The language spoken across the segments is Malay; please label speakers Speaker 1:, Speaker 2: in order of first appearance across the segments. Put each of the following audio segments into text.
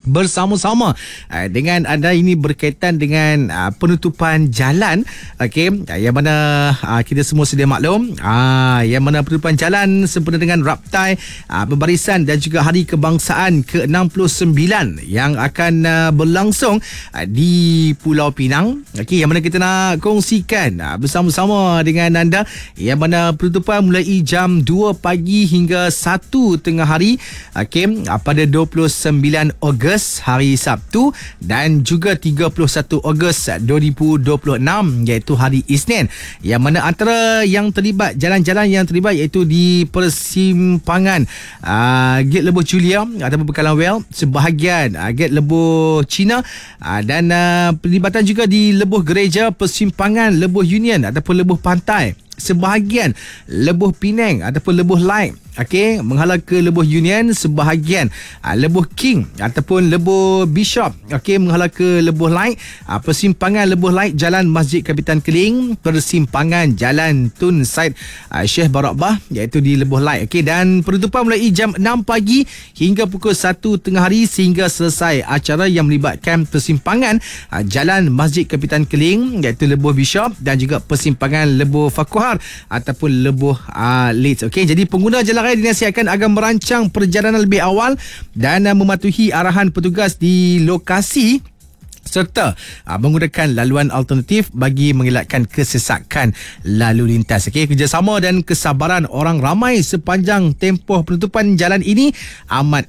Speaker 1: bersama-sama dengan anda. Ini berkaitan dengan penutupan jalan, okey, yang mana kita semua sedia maklum, yang mana penutupan jalan sempena dengan Raptai Pembarisan dan juga Hari Kebangsaan ke-69 yang akan berlangsung di Pulau Pinang, okey, yang mana kita nak kongsikan bersama-sama dengan anda, yang mana penutupan mulai jam 2 pagi hingga 1 tengah hari, okey, pada 29 Ogos hari Sabtu dan juga 31 Ogos 2026 iaitu hari Isnin, yang mana antara yang terlibat, jalan-jalan yang terlibat iaitu di persimpangan Gate Lebuh Julia ataupun Bekalan Well, sebahagian Gate Lebuh Cina, dan pelibatan juga di Lebuh Gereja, persimpangan Lebuh Union ataupun Lebuh Pantai, sebahagian Lebuh Penang ataupun Lebuh Light, okey, menghala ke Lebuh Union, sebahagian Lebuh King ataupun Lebuh Bishop, okey, menghala ke Lebuh Light, persimpangan Lebuh Light Jalan Masjid Kapitan Keling, persimpangan Jalan Tun Said Syekh Barakbah iaitu di Lebuh Light, okey, dan penutupan mulai jam 6 pagi hingga pukul 1 tengah hari sehingga selesai acara yang melibatkan persimpangan Jalan Masjid Kapitan Keling iaitu Lebuh Bishop dan juga persimpangan Lebuh Fakuhar ataupun Lebuh Leeds, okey. Jadi pengguna jalan raya dinasihatkan agar merancang perjalanan lebih awal dan mematuhi arahan petugas di lokasi serta menggunakan laluan alternatif bagi mengelakkan kesesakan lalu lintas. Okey, kerjasama dan kesabaran orang ramai sepanjang tempoh penutupan jalan ini amat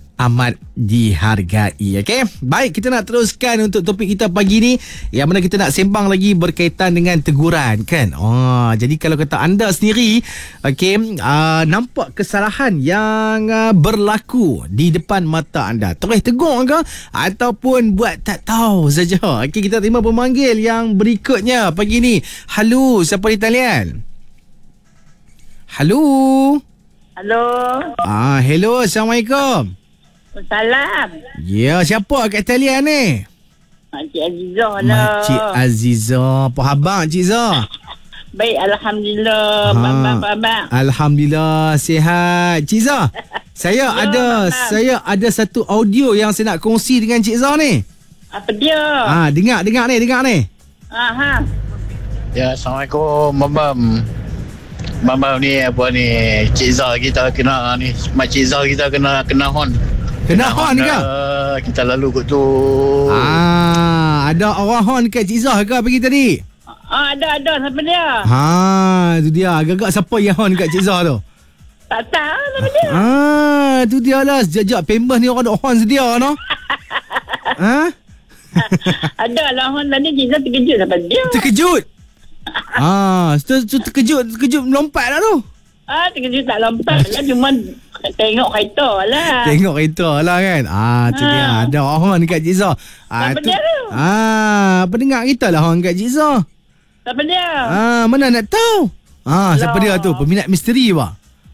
Speaker 1: dihargai. Okey, baik, kita nak teruskan untuk topik kita pagi ni, yang mana kita nak sembang lagi berkaitan dengan teguran, kan. Jadi kalau kata anda sendiri, okey, nampak kesalahan yang berlaku di depan mata anda, terus tegur ke ataupun buat tak tahu saja. Okey, kita terima pemanggil yang berikutnya pagi ni. Halo, siapa di talian? Halo. Hello, Assalamualaikum.
Speaker 2: Salam.
Speaker 1: Ya, siapa kat talian ni?
Speaker 2: Makcik Azizah lah.
Speaker 1: Makcik Azizah. Apa khabar Cik Zah?
Speaker 2: Baik, Alhamdulillah. Abang.
Speaker 1: Alhamdulillah, sihat. Cik Zah, saya ada satu audio yang saya nak kongsi dengan Cik Zah ni.
Speaker 2: Apa dia?
Speaker 1: Dengar ni.
Speaker 3: Ya, Assalamualaikum, Bambam ni apa ni? Cik Zah kita kena ni. Makcik Zah kita kena hon.
Speaker 1: Kena hon ke?
Speaker 3: Kita lalu kot tu.
Speaker 1: Ada orang hon kat Cik Zah ke pagi tadi?
Speaker 2: Ada. Siapa dia?
Speaker 1: Tu dia. Agak-agak siapa yang hon kat Cik Zah tu?
Speaker 2: Tak tahu siapa dia.
Speaker 1: Tu dia lah. Sejak famous ni orang ada hon sedia no?
Speaker 2: Ada lah hon tadi. Cik Zah terkejut siapa dia.
Speaker 1: Terkejut? Terkejut melompat lah tu.
Speaker 2: Terkejut tak lompat lah. Cuma tengok kereta lah
Speaker 1: kan. Tu dia. Ada orang kat Cik Zah.
Speaker 2: Siapa dia tu?
Speaker 1: Pendengar kita lah orang kat Cik Zah.
Speaker 2: Siapa dia?
Speaker 1: Mana nak tahu. Siapa dia tu? Peminat misteri apa?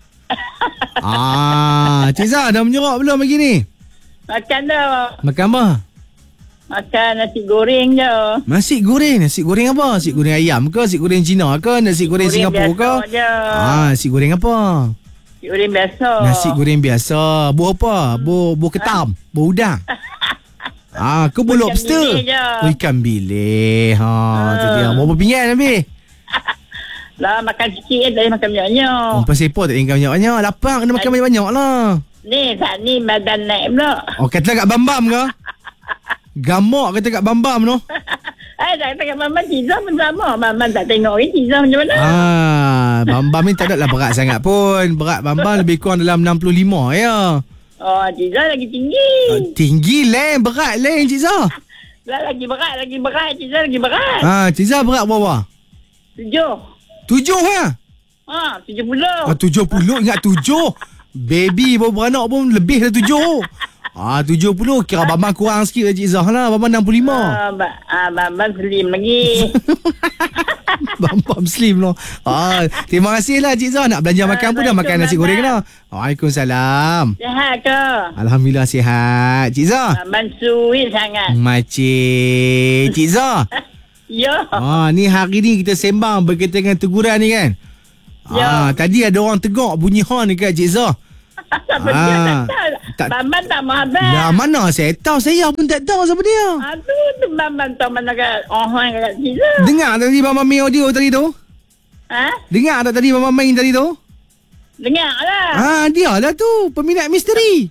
Speaker 1: Cik Zah dah menyerak belum pagi ni?
Speaker 2: Makan dah.
Speaker 1: Makan apa?
Speaker 2: Makan nasi goreng je.
Speaker 1: Nasi goreng apa? Nasi goreng ayam ke? Nasi goreng Cina ke? Nasi goreng Singapura ke? Nasi goreng apa?
Speaker 2: Nasi goreng biasa.
Speaker 1: Nasi goreng biasa. Buah apa? Buah ketam? Buah udang? Ke buah lobster? Ikan bilis. Tu dia. Berapa pinggan habis?
Speaker 2: Lah, makan sikit je. Tak makan banyak-banyak.
Speaker 1: Pasal apa tak makan banyak-banyak? Lapang kena makan banyak-banyak lah.
Speaker 2: Ni badan naik pula.
Speaker 1: Kata kat Bambam ke? Gamak kata kat Bambam tu.
Speaker 2: Tak kata kat Bambam. Cik Zah pun sama. Bambam tak tengok Cik Zah macam mana.
Speaker 1: Bambam ni tak adalah berat sangat pun. Berat Bambam lebih kurang dalam 65 ya.
Speaker 2: Cik Zah lagi tinggi.
Speaker 1: Tinggi lain, berat lain Cik Zah.
Speaker 2: Lagi berat. Cik Zah lagi berat.
Speaker 1: Cik Zah berat berapa?
Speaker 2: 7
Speaker 1: ha?
Speaker 2: 70.
Speaker 1: 70, ingat 7. Baby baru beranak pun lebih dah 7. 70. Kira Bambam kurang sikit lah Cik Zah lah. Bambam 65.
Speaker 2: Bambam slim lagi.
Speaker 1: Bambam slim lah. Terima kasih lah Cik Zah. Nak belanja makan pun dah makan nasi goreng lah. Waalaikumsalam.
Speaker 2: Sihat ke?
Speaker 1: Alhamdulillah sihat. Cik Zah.
Speaker 2: Bambam sweet sangat.
Speaker 1: Makcik Cik Zah.
Speaker 2: Ya.
Speaker 1: Ni hari ni kita sembang berkaitan dengan teguran ni kan. Tadi ada orang tegur bunyi hon dekat Cik Zah.
Speaker 2: Siapa dia tak tahu. Bambang tak mau abang.
Speaker 1: Lah mana saya tahu, saya pun tak tahu siapa dia.
Speaker 2: Aduh, tu Bambang tahu mana kat orang kat sini.
Speaker 1: Dengar tadi Bambang main audio tadi tu?
Speaker 2: Ha?
Speaker 1: Dengar tak tadi Bambang main tadi tu?
Speaker 2: Dengar lah.
Speaker 1: Dia lah tu, peminat misteri.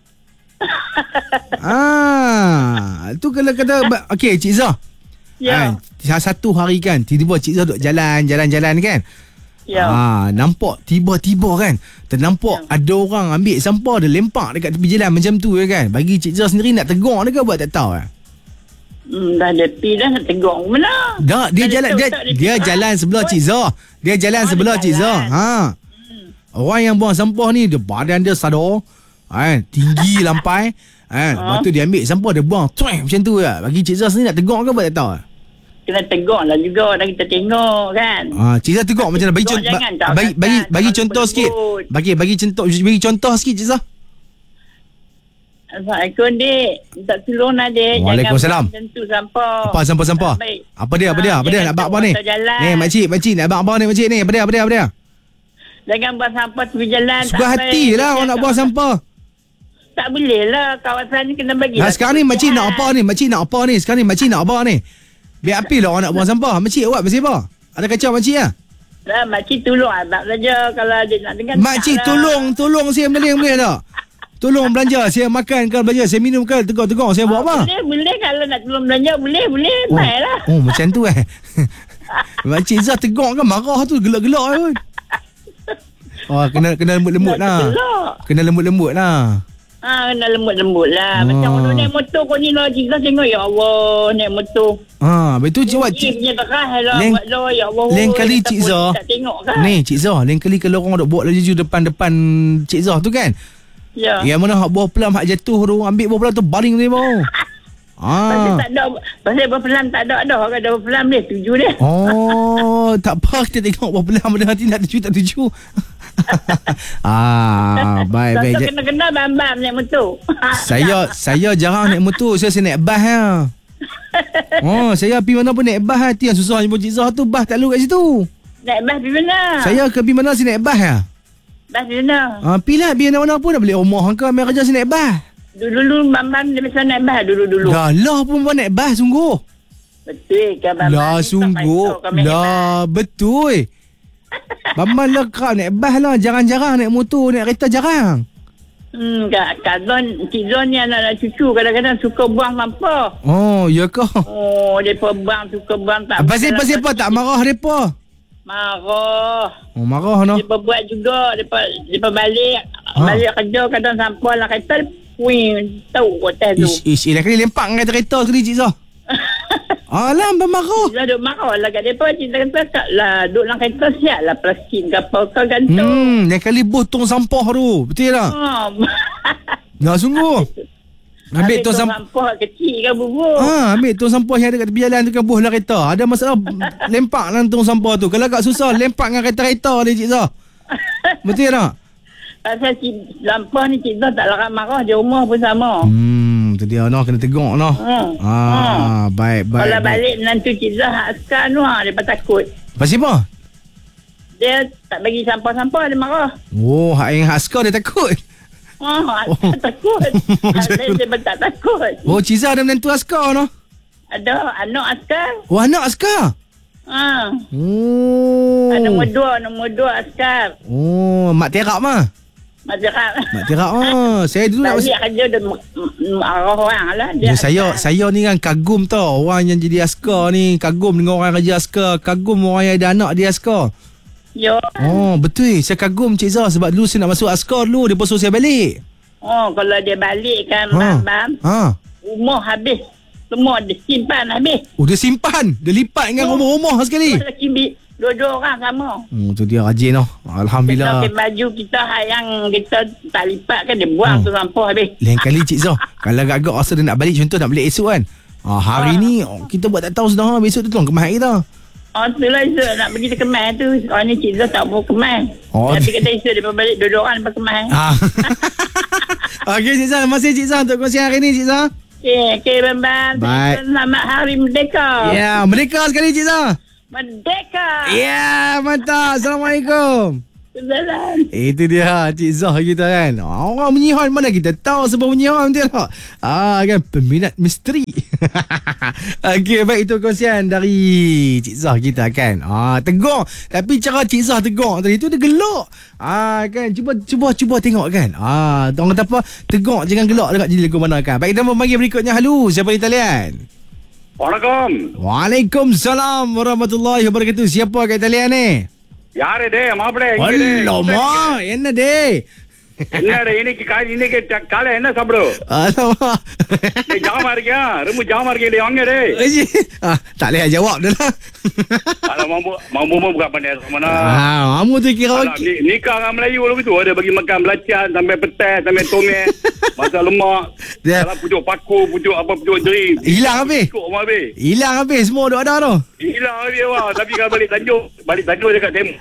Speaker 1: Tu kalau kata okey Cik Zah.
Speaker 2: Ya.
Speaker 1: Satu hari kan tiba-tiba Cik Zah duk jalan-jalan kan.
Speaker 2: Ya.
Speaker 1: Nampak tiba-tiba kan ternampak ada orang ambil sampah dia lempak dekat tepi jalan macam tu kan. Bagi Cik Zah sendiri nak tegur dia ke buat tak tahu kan.
Speaker 2: Dah depi dah nak tegur mana.
Speaker 1: Dah dia jalan dia jalan sebelah Cik Zah. Dia jalan sebelah Cik Zah. Orang yang buang sampah ni dia badan dia sadar. Tinggi lampai. Lepas tu dia ambil sampah dia buang macam tu lah. Bagi Cik Zah sendiri nak tegur ke buat tak tahu kan.
Speaker 2: Kena tegur lah juga dah kita tengok kan.
Speaker 1: Cik Zah tegur macam mana? Bagi contoh sikit. Bagi contoh sikit Cik Zah.
Speaker 2: Assalamualaikum dek. Tak tolong lah dek.
Speaker 1: Waalaikumsalam.
Speaker 2: Jangan tentu sampah.
Speaker 1: Apa sampah? Apa dia? Nak bak apa ni? Ni makcik nak bak apa ni makcik ni? Apa dia?
Speaker 2: Jangan buang sampah tepi jalan.
Speaker 1: Suka hati lah orang nak buang sampah.
Speaker 2: Tak boleh lah. Kawasan ni kena bagi.
Speaker 1: Sekarang ni makcik nak apa ni? Sekarang ni makcik nak apa ni? Biar api lah orang nak buang sampah. Makcik buat pasal apa? Ada kacau makcik lah?
Speaker 2: Dah, makcik tolong abang saja. Kalau dia nak dengar.
Speaker 1: Makcik tolong saya boleh tak? Tolong belanja. Saya makan ke belanja. Saya minum ke tegur-tegur. Saya buat apa?
Speaker 2: Boleh. Kalau nak tolong belanja, boleh. Baiklah.
Speaker 1: Macam tu Makcik Zah tegur kan marah tu. Gelak-gelak pun. Kena lembut-lembut lah. Kena lembut-lembut lah.
Speaker 2: Kena lembut-lembut lah. Macam orang naik motor kau ni lah. Cik Zah tengok, ya Allah, naik motor.
Speaker 1: Betul Cik Wak.
Speaker 2: Punya terah lah. Ya Allah.
Speaker 1: Lain kali Cik Zah.
Speaker 2: Tak tengok kan.
Speaker 1: Ni Cik Zah. Lain kali kalau orang duk buat laju depan-depan Cik Zah tu kan.
Speaker 2: Ya.
Speaker 1: Yang mana buah pelam hak jatuh tu. Ambil buah pelam tu baling tu bawah.
Speaker 2: Pasal tak ada. Pasal buah pelam tak ada. Ada orang ada buah pelam dia. Tuju dia.
Speaker 1: Tak apa. Kita tengok buah pelam ada hati nak tuju tak tuju. Baik.
Speaker 2: Kena-kena bam-bam naik motor.
Speaker 1: Saya jarang naik motor. Saya naik bas ya. Saya pergi mana pun naik bas. Hati yang susah jumpa Cik Zah tu. Bas tak lalu kat situ.
Speaker 2: Naik bas pergi mana?
Speaker 1: Saya ke pergi mana saya naik bas ya.
Speaker 2: Bas pergi mana?
Speaker 1: Pergi lah biar mana pun dah balik rumah. Angka ambil kerja saya naik bas.
Speaker 2: Dulu bam-bam dia biasa naik bas dulu.
Speaker 1: Dah lah pun naik bas sungguh.
Speaker 2: Betul ke bam-bam?
Speaker 1: Lah sungguh. Lah betul. Bambang lah kerap naik bas lah. Jarang-jarang naik motor, naik kereta jarang.
Speaker 2: Kak Cik Zon ni anak cucu kadang-kadang suka buang sampah.
Speaker 1: Ya ke?
Speaker 2: Mereka suka buang tak.
Speaker 1: Pasal apa tak marah mereka?
Speaker 2: Marah.
Speaker 1: Marah no?
Speaker 2: Mereka buat juga. Mereka balik kerja kadang sampah lah kereta. Tahu kotak tu.
Speaker 1: Dah kali lempak dengan kereta sekali Cik Zah. Alah, bermarah.
Speaker 2: Dah duk marah lah kat mereka. Cik kata lah, duk dalam kereta siap lah plastik ke apa kau gantung.
Speaker 1: Yang kali buh tong sampah tu. Betul tak? Dah sungguh. Ambil tong
Speaker 2: sampah kecil ke bubur.
Speaker 1: Ambil tong sampah yang ada kat tepi jalan tu kan buh lah kereta. Ada masalah lempak lah tong sampah tu. Kalau agak susah lempak dengan kereta dia Cik Zah. Betul tak?
Speaker 2: Pasal sampah ni Cik Zah tak larang marah. Di rumah pun sama.
Speaker 1: Tu dia kena tegur baik.
Speaker 2: Kalau balik nanti Cik Zah askar tu dia pun takut.
Speaker 1: Pasal apa?
Speaker 2: Dia tak bagi sampah-sampah dia marah.
Speaker 1: Hak yang askar dia takut.
Speaker 2: Takut. Dia pun tak takut.
Speaker 1: Cik Zah ada menantu askar no?
Speaker 2: Ada anak askar.
Speaker 1: Anak askar?
Speaker 2: Nombor dua askar.
Speaker 1: Mak terak mah? Mak Terak saya dulu nak
Speaker 2: balik kerja dia marah orang lah dia.
Speaker 1: Saya ni kan kagum tau orang yang jadi askar ni. Kagum dengan orang kerja askar. Kagum orang yang ada anak dia askar.
Speaker 2: Ya.
Speaker 1: Betul. Saya kagum Cik Zah sebab dulu saya nak masuk askar dulu. Dia pun suruh saya balik.
Speaker 2: Kalau dia balik kan bam. Rumah habis. Semua dia simpan habis.
Speaker 1: Dia simpan. Dia lipat dengan rumah-rumah sekali.
Speaker 2: Dua-dua orang sama.
Speaker 1: Tu dia rajin noh. Alhamdulillah.
Speaker 2: Kita baju kita yang kita tak lipat kan dia buang tu sampah habis.
Speaker 1: Lain kali Cik Zah, kalau agak-agak rasa dia nak balik, contoh nak balik esok kan. Hari ni kita buat tak tahu sudah, besok tu tolong kemas kita.
Speaker 2: Itulah esok nak pergi ke kemas tu. Sekarang ni Cik Zah tak mau kemas. Tapi kata esok dia balik dua-dua orang lepas kemas.
Speaker 1: Okey Cik Zah, terima kasih Cik Zah untuk kongsian hari ni Cik Zah.
Speaker 2: Okey bang. Selamat Hari Merdeka.
Speaker 1: Ya, merdeka sekali Cik Zah.
Speaker 2: Merdeka.
Speaker 1: Ya, mantap. Assalamualaikum.
Speaker 2: Waalaikumsalam.
Speaker 1: Itu dia Cik Zah kita kan. Orang menyihat mana kita tahu sebab menyihat dia tak. Kan peminat misteri. Okey, baik itu kongsian dari Cik Zah kita kan. Tegur. Tapi cara Cik Zah tegur tadi tu dia gelak. Kan cuba tengok kan. Orang kata apa? Tegur jangan gelak dekat jadi lagu mana kan. Baik, kita panggil berikutnya. Halo, siapa di talian?
Speaker 4: வணக்கம்.
Speaker 1: Waalaikumsalam warahmatullahi wabarakatuh. Siapa kat talian ni?
Speaker 4: யாரு டே மாப்பிளே?
Speaker 1: Alamak, என்ன டே?
Speaker 4: என்னடா இன்னைக்கு காலை என்ன சாப்பிடு?
Speaker 1: Alamak.
Speaker 4: ஜாமா இருக்கியா? ரொம்ப ஜாமா இருக்கே வாங்க டே.
Speaker 1: Tak boleh jawab dah lah.
Speaker 4: Alah mampu bukan pandai mana.
Speaker 1: Mamu tu kira okey.
Speaker 4: Nikah dengan Melayu lu gitu ada bagi makan belacan sampai petai sampai tomeh. Masak lemak. Kalau pucuk paku, pucuk jering.
Speaker 1: Hilang habis.
Speaker 4: Kok habis.
Speaker 1: Hilang habis semua duk ada tu.
Speaker 4: Hilang habis wah, tapi kalau balik Tanjung dekat Temu.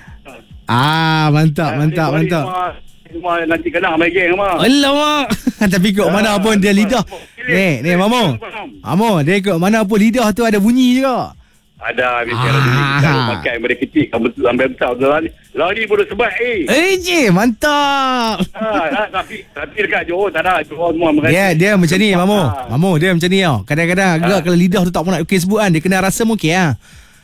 Speaker 1: Mantap.
Speaker 4: Semua nanti kena sama geng sama.
Speaker 1: Alamak. Tapi kok mana pun dia lidah. Ni Mamu. Mamu, dia kok mana pun lidah tu ada bunyi juga.
Speaker 4: Ada bicara kalau pakai mereka kecil sampai besar lari pun sebab
Speaker 1: Cik, mantap.
Speaker 4: Tapi dekat Johor tak ada. Johor semua mereka.
Speaker 1: Dia macam ni Mamu, dia macam ni tau. Kadang-kadang agak kalau lidah tu tak pun nak okey sebut kan, dia kena rasam okey ah.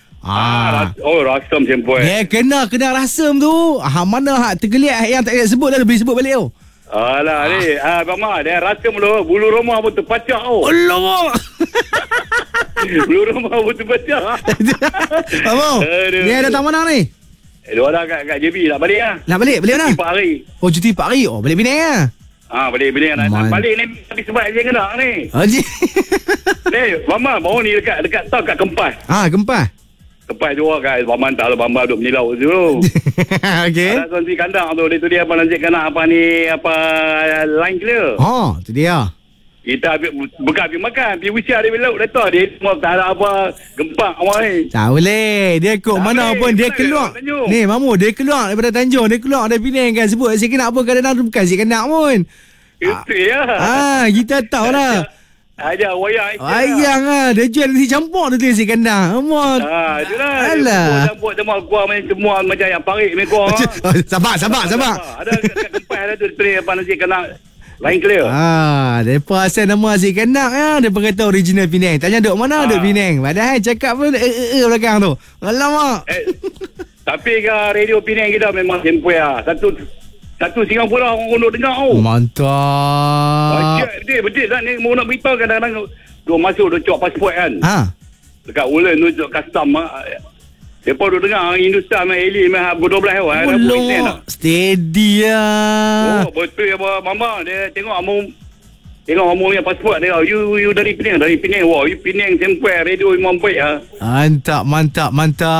Speaker 4: Rasam sempoi.
Speaker 1: Dia kena rasam tu. Mana hak tergeliat yang tak nak sebut dah boleh sebut balik tu.
Speaker 4: Alah ni, Mama dia rasam dulu bulu rumah pun terpacak tu.
Speaker 1: Alamak.
Speaker 4: Bulu rumah pun terpacak.
Speaker 1: Mamu, ni datang mana ni?
Speaker 4: Dia orang kat JB nak balik ah.
Speaker 1: Nak balik mana?
Speaker 4: 4 hari.
Speaker 1: Cuti 4 hari. Balik Penang ah.
Speaker 4: Balik nak balik ni tapi sebab dia kena ni.
Speaker 1: Haji.
Speaker 4: Ni, Mama baru ni dekat tau kat Kempas.
Speaker 1: Kempas.
Speaker 4: Kempas tu kat Baman tak lah Bamba duduk menyilau dulu.
Speaker 1: Okey.
Speaker 4: Ada sonsi kandang tu dia apa nanti kena line clear.
Speaker 1: Tu dia.
Speaker 4: Kita bukan pergi makan, pergi usia dia laut datang dia semua tak ada apa gempak awak ni.
Speaker 1: Tak boleh. Dia kok
Speaker 4: Tak
Speaker 1: mana
Speaker 4: boleh,
Speaker 1: pun dia
Speaker 4: kita
Speaker 1: keluar.
Speaker 4: Tanjung.
Speaker 1: Ni Mamu, dia keluar daripada Tanjung, dia keluar dari Penang kan sebut si kena apa kadang-kadang bukan si kena pun.
Speaker 4: Itu ya.
Speaker 1: Kita tahu lah.
Speaker 4: Aja wayang.
Speaker 1: Ayang dia jual nasi campur tu si kandang. Amat.
Speaker 4: Itulah.
Speaker 1: Alah.
Speaker 4: Campur semua semua macam yang parik ni kau.
Speaker 1: Sabar.
Speaker 4: Ada kat Kempas ada tu apa nanti kena line clear.
Speaker 1: Depa asal nama si kandang depa kata original Penang. Tanya duk mana duk Penang. Padahal cakap pun belakang tu. Alamak.
Speaker 4: Tapi ke radio Penang kita memang sempoi ah. Satu Singapura orang duk dengar
Speaker 1: Mantap.
Speaker 4: Betul tak ni mau nak beritahu kadang-kadang duk masuk duk cok pasport kan. Dekat Ulen tu cok custom depa duk dengar Hindustan dengan Eli dengan 12 orang.
Speaker 1: Steady lah.
Speaker 4: Betul ya Mama dia tengok Amu punya pasport dia. You dari Penang. Wah, you Penang sempoi radio memang baik ah.
Speaker 1: Mantap.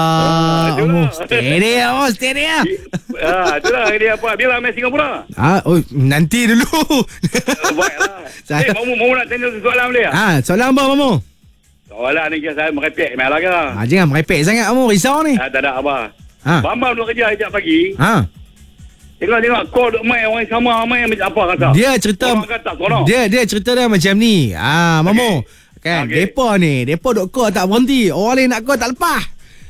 Speaker 1: Steady lah.
Speaker 4: Itulah dia apa. Bila main Singapura?
Speaker 1: Nanti dulu.
Speaker 4: Baiklah. Mamu nak tanya soalan boleh ah?
Speaker 1: Soalan apa Mamu?
Speaker 4: Soalan ni saya merepek malah ke?
Speaker 1: Jangan merepek sangat Mamu, risau ni.
Speaker 4: Tak ada apa. Bamba duk kerja sejak pagi. Tengok kau duk main orang sama main macam apa kata?
Speaker 1: Dia cerita dia cerita dia macam ni. Mamu. Kan depa duk call tak berhenti. Orang lain nak call tak lepas.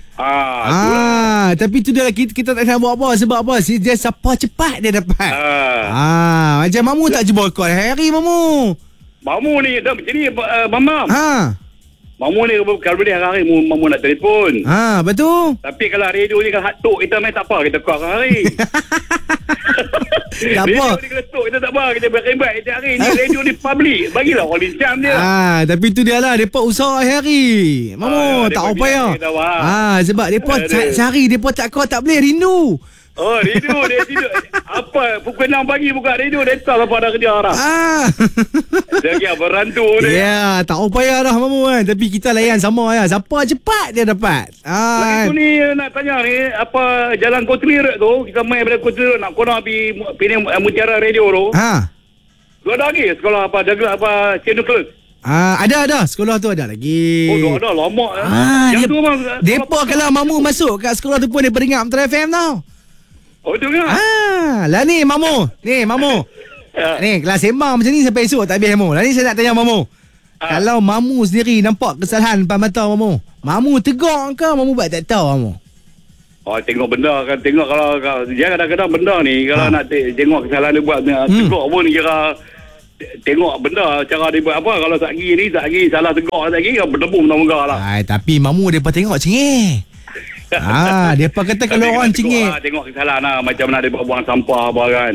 Speaker 1: Tapi tu dia kita tak nak buat apa sebab apa? Dia siapa cepat dia dapat. Macam Mamu tak cuba call hari Mamu.
Speaker 4: Mamu ni dah macam ni Bambam. Mamu ni kalau boleh hari Mamu nak telefon.
Speaker 1: Betul.
Speaker 4: Tapi kalau radio ni kalau hak tok kita main tak apa kita call hari.
Speaker 1: Tak apa.
Speaker 4: Radio ni kalau tok kita tak apa kita berkembat setiap hari ni radio ni public. Bagilah orang bincang dia.
Speaker 1: Tapi tu dia lah depa usaha hari. Mamu tak apa ya. Sebab depa sehari depa tak call tak boleh rindu.
Speaker 4: Radio dia tidur. Apa pukul 6 pagi buka radio dia tak apa dah kerja dah. Dia kira berantu dia.
Speaker 1: Tak payah dah Mamu kan. Tapi kita layan sama ya. Siapa cepat dia dapat.
Speaker 4: Itu ni nak tanya ni apa jalan Kotri tu kita main pada Kotri nak kena pergi Penang Mutiara radio tu. Tu ada lagi sekolah apa jaga apa Cendukles.
Speaker 1: Ada sekolah tu ada lagi.
Speaker 4: Ada lama. Yang tu memang
Speaker 1: depa kalau Mamu masuk kat sekolah tu pun dia peringat Metro FM tau.
Speaker 4: Tu kan?
Speaker 1: Lah ni Mamu. Ni kelas sembang macam ni sampai esok tak habis Mamu. Lah ni saya nak tanya Mamu. Kalau Mamu sendiri nampak kesalahan depan mata Mamu tegur ke Mamu buat tak tahu Mamu?
Speaker 4: Tengok benda kan. Tengok kalau dia kadang-kadang benda ni kalau nak tengok kesalahan dia buat tegak pun kira tengok benda cara dia buat apa. Kalau tak lagi salah tegak tak lagi berdebum dalam muka lah.
Speaker 1: Tapi mamu depa tengok cengih. Depa kata kalau orang cengih
Speaker 4: tengok kesalahan lah, macam mana dia buang sampah apa kan.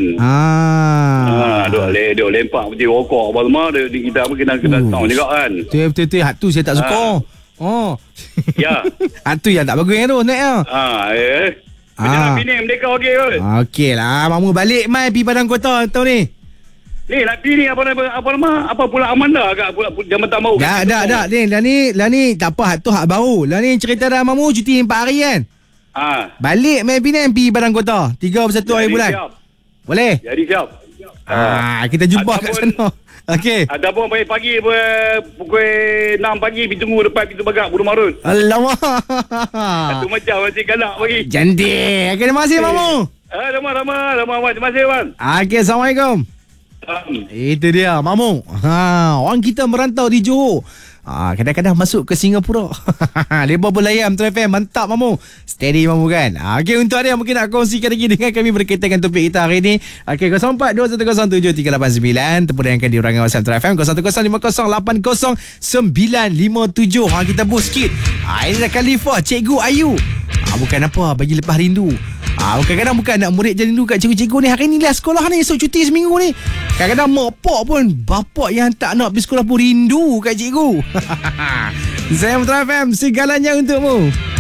Speaker 4: Duk lempak peti rokok apa semua kita pun kena tahu juga kan.
Speaker 1: Betul hak tu saya tak suka.
Speaker 4: Ya.
Speaker 1: Hak tu yang tak bagus tu nak ya.
Speaker 4: Macam nak Penang mereka okey kot.
Speaker 1: Okey lah, mamu balik mai pergi Padang Kota tahun ni.
Speaker 4: Ni nak pergi ni apa pula Amanda kat Jambatan Baru.
Speaker 1: Dak ni lah ni tak apa, hak tu hak baru. Lah ni cerita dah mamu cuti 4 hari kan. Balik mai Penang pergi Padang Kota 31 hari bulan.
Speaker 4: Siap.
Speaker 1: Boleh?
Speaker 4: Jadi siap.
Speaker 1: Kita jumpa kat sana. Okey.
Speaker 4: Ataupun pagi pukul 6 pagi pergi tunggu depan pintu pagar Burung Marun.
Speaker 1: Alamak.
Speaker 4: Satu macam masih galak pagi.
Speaker 1: Cantik. Okey, terima kasih mamu.
Speaker 4: Lama. Terima kasih Wan.
Speaker 1: Okey, Assalamualaikum. Itu dia mamu. Orang kita merantau di Johor. Kadang-kadang masuk ke Singapura. Lepas berlayar Metro FM. Mantap mamu. Steady mamu kan. Okey, untuk ada yang mungkin nak kongsikan lagi dengan kami berkaitan dengan topik kita hari ini. Okey, 0421077389. Tempat yang akan diurangi WhatsApp Metro FM 01050957. Kita boost sikit. Ini dah Khalifah Cikgu Ayu. Bukan apa, bagi lepas rindu. Kadang-kadang bukan nak murid jadi rindu kat cikgu-cikgu ni. Hari ni lah sekolah ni, esok cuti seminggu ni. Kadang-kadang mak pak pun, bapak yang tak nak pergi sekolah pun rindu kat cikgu. Saya Metro FM, segalanya untukmu.